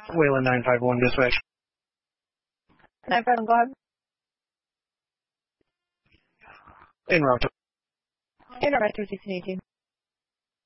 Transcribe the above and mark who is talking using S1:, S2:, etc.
S1: Wayland 951 dispatch.
S2: 951, go ahead.
S1: En route.
S2: Internet 218.